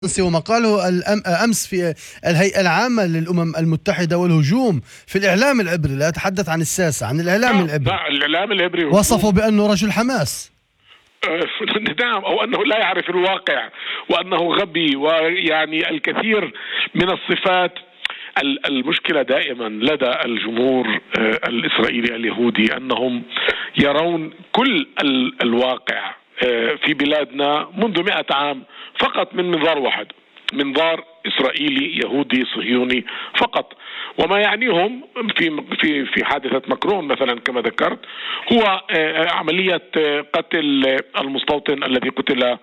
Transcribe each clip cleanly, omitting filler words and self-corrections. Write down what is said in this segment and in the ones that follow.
وما قاله أمس في الهيئة العامة للأمم المتحدة والهجوم في الإعلام العبري، لا أتحدث عن الساسة، عن الإعلام العبري. الإعلام العبري وصفوا بأنه رجل حماس. نعم، أو أنه لا يعرف الواقع وأنه غبي، ويعني الكثير من الصفات. المشكلة دائما لدى الجمهور الإسرائيلي اليهودي أنهم يرون كل الواقع في بلادنا منذ 100 عام فقط من منظار واحد، منظار إسرائيلي يهودي صهيوني فقط. وما يعنيهم في حادثة ماكرون مثلا كما ذكرت هو عملية قتل المستوطن الذي قتل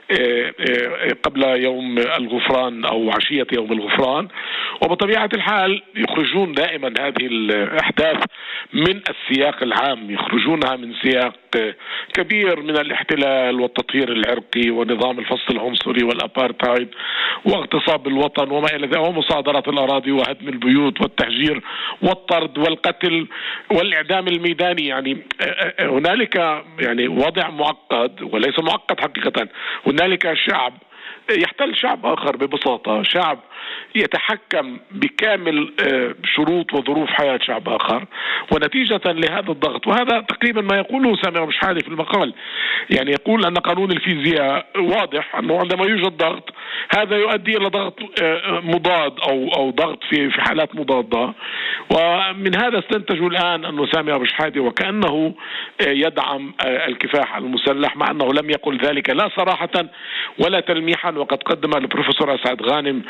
قبل يوم الغفران أو عشية يوم الغفران. وبطبيعة الحال يخرجون دائما هذه الأحداث من السياق العام، يخرجونها من سياق كبير من الاحتلال والتطهير العرقي ونظام الفصل العنصري والأبارتايد واغتصاب الوطن وما إلى ذلك، ومصادرة الأراضي وهدم البيوت والتهجير والطرد والقتل والإعدام الميداني. يعني هنالك يعني وضع معقد وليس معقد حقيقة. هنالك شعب يحتل شعب آخر ببساطة، شعب يتحكم بكامل شروط وظروف حياة شعب آخر، ونتيجة لهذا الضغط. وهذا تقريبا ما يقوله سامي أبو شحادة في المقال، يعني يقول أن قانون الفيزياء واضح أنه عندما يوجد ضغط هذا يؤدي إلى ضغط مضاد أو ضغط في حالات مضادة. ومن هذا استنتجوا الآن أنه سامي أبو شحادة وكأنه يدعم الكفاح المسلح، مع أنه لم يقل ذلك لا صراحة ولا تلميحا. وقد قدم البروفيسور أسعد غانم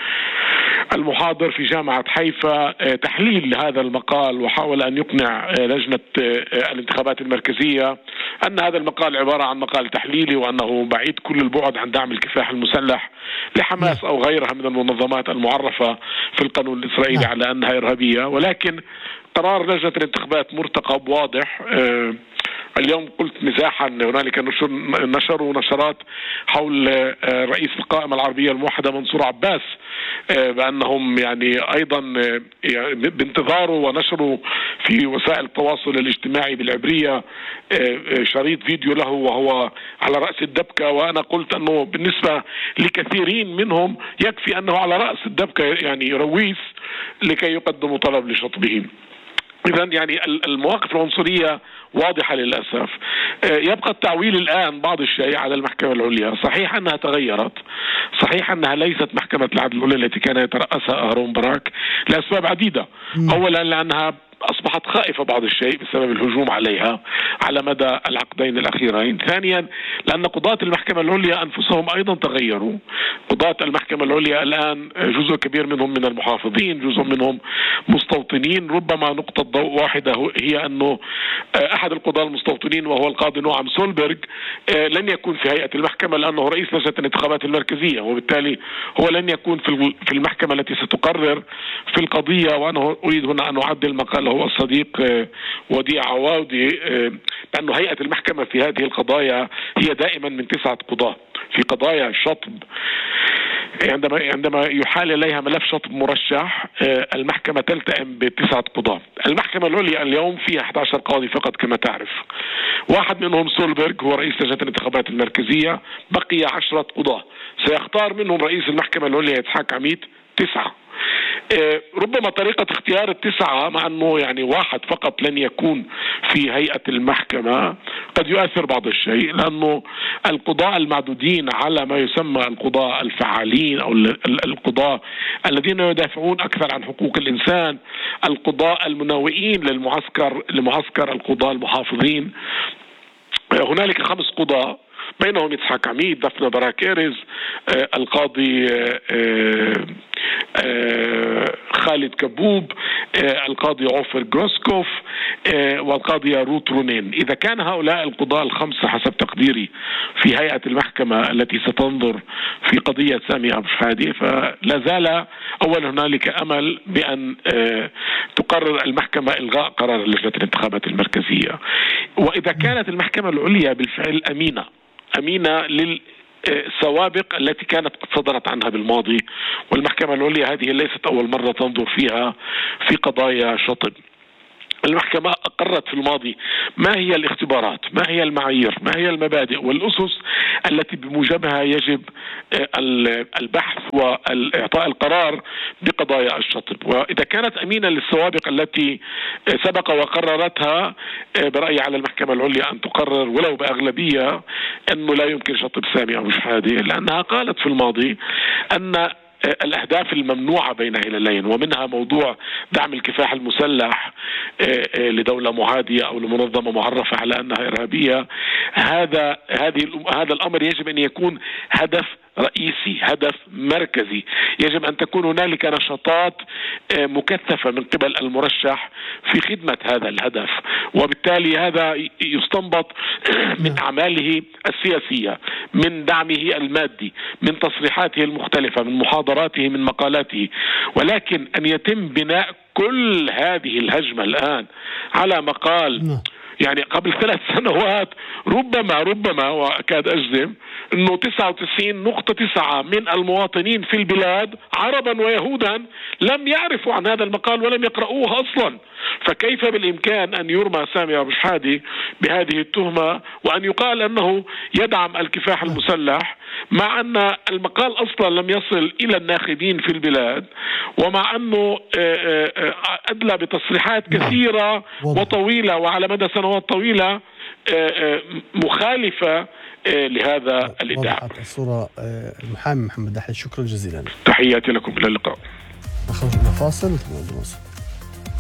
المحاضر في جامعة حيفا تحليل لهذا المقال، وحاول أن يقنع لجنة الانتخابات المركزية أن هذا المقال عبارة عن مقال تحليلي، وأنه بعيد كل البعد عن دعم الكفاح المسلح لحماس أو غيرها من المنظمات المعرفة في القانون الإسرائيلي على أنها إرهابية. ولكن قرار لجنة الانتخابات مرتقب واضح. اليوم قلت مزاحا هنالك نشروا نشرات حول رئيس القائمة العربية الموحدة منصور عباس بأنهم يعني أيضا بانتظاره، ونشروا في وسائل التواصل الاجتماعي بالعبرية شريط فيديو له وهو على رأس الدبكة. وأنا قلت أنه بالنسبة لكثيرين منهم يكفي أنه على رأس الدبكة يعني رويس لكي يقدموا طلب لشطبه. إذا يعني المواقف العنصرية واضحة للأسف. يبقى التعويل الآن بعض الشيء على المحكمة العليا. صحيح أنها تغيرت، صحيح أنها ليست محكمة العدل العليا التي كان يترأسها أهرون باراك لأسباب عديدة. أولا لأنها أصبحت خائفة بعض الشيء بسبب الهجوم عليها على مدى العقدين الأخيرين. ثانيا لأن قضاة المحكمة العليا أنفسهم أيضا تغيروا. قضاة المحكمة العليا الآن جزء كبير منهم من المحافظين، جزء منهم مستوطنين. ربما نقطة ضوء واحدة هي أنه أحد القضاة المستوطنين وهو القاضي نعم سولبرغ لن يكون في هيئة المحكمة لأنه رئيس لجنة الانتخابات المركزية، وبالتالي هو لن يكون في المحكمة التي ستقرر في القضية. وأنا أريد هنا أن أعدل مقال هو الصديق وديع عواودي لأنه هيئة المحكمة في هذه القضايا هي دائما من 9 قضاة. في قضايا الشطب عندما يحال إليها ملف شطب مرشح المحكمة تلتئم ب9 قضاة. المحكمة العليا اليوم فيها 11 قاضي فقط كما تعرف، واحد منهم سولبرغ هو رئيس لجنة الانتخابات المركزية، بقي 10 قضاة سيختار منهم رئيس المحكمة العليا إسحاق عميد 9. ربما طريقة اختيار ال9 مع أنه يعني واحد فقط لن يكون في هيئة المحكمة قد يؤثر بعض الشيء، لأنه القضاء المعدودين على ما يسمى القضاء الفعالين أو القضاء الذين يدافعون أكثر عن حقوق الإنسان، القضاء المناوئين لمعسكر القضاء المحافظين. هنالك 5 قضاة بينهم إسحاق عميد، دفنة باراك إيرز، القاضي خالد كبوب، القاضي عوفر جروسكوف، والقاضية روت رونين. إذا كان هؤلاء القضاة ال5 حسب تقديري في هيئة المحكمة التي ستنظر في قضية سامي أبو شحادة فلا زال أولا هنالك أمل بأن تقرر المحكمة إلغاء قرار لجنة الانتخابات المركزية. وإذا كانت المحكمة العليا بالفعل أمينة للسوابق التي كانت قد صدرت عنها بالماضي، والمحكمة العليا هذه ليست أول مرة تنظر فيها في قضايا شطب. المحكمة أقرت في الماضي ما هي الاختبارات، ما هي المعايير، ما هي المبادئ والأسس التي بموجبها يجب البحث وإعطاء القرار بقضايا الشطب. وإذا كانت أمينة للسوابق التي سبق وقررتها، برأيي على المحكمة العليا أن تقرر ولو بأغلبية أنه لا يمكن شطب سامي أبو شحادة، لأنها قالت في الماضي أن الأهداف الممنوعة بين هلالين، ومنها موضوع دعم الكفاح المسلح لدولة معادية أو لمنظمة معرفة على أنها إرهابية، هذا الأمر يجب أن يكون هدف رئيسي، هدف مركزي. يجب أن تكون هنالك نشاطات مكثفة من قبل المرشح في خدمة هذا الهدف، وبالتالي هذا يستنبط من أعماله السياسية، من دعمه المادي، من تصريحاته المختلفة، من محاضراته، من مقالاته. ولكن أن يتم بناء كل هذه الهجمة الآن على مقال يعني قبل 3 سنوات ربما وأكاد أجزم أنه 99.9 من المواطنين في البلاد عربا ويهودا لم يعرفوا عن هذا المقال ولم يقرؤوه أصلا. فكيف بالإمكان أن يرمى سامي أبو شحادة بهذه التهمة وأن يقال أنه يدعم الكفاح المسلح، مع أن المقال أصلا لم يصل إلى الناخبين في البلاد، ومع أنه أدلى بتصريحات كثيرة وطويلة وعلى مدى سنوات طويلة مخالفة لهذا الادعاء. وضحت الصورة. المحامي محمد دحيح، شكرا جزيلا. تحياتي لكم، إلى اللقاء. نخرج من فاصل.